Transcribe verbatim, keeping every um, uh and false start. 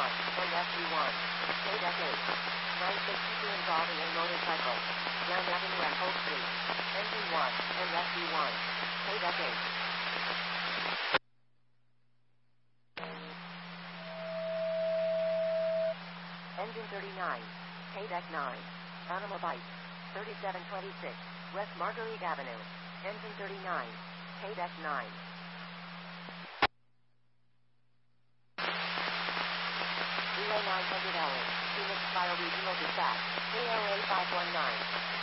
one, N F U one, K Deck eight, nine sixty-two involving a motorcycle, Young Avenue and Hope Street, Engine one, N F U one, K Deck eight. Engine thirty-nine, K Deck nine, Animal Bite, thirty-seven twenty-six, West Marguerite Avenue, Engine thirty-nine, K Deck nine. nine hundred hours, Phoenix Fire Regional Dispatch, K O A five one nine.